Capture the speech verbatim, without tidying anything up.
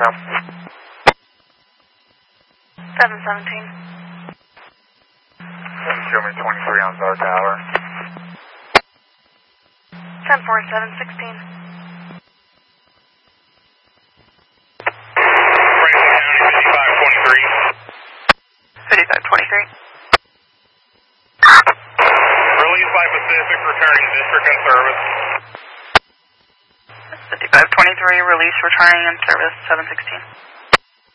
South. seven seventeen. Show me twenty-three on Star Tower. ten four seven sixteen. Franklin County, fifty-five twenty-three. fifty-five twenty-three. Released by Pacific, returning district and service. fifty-five twenty-three, release returning in service, seven sixteen.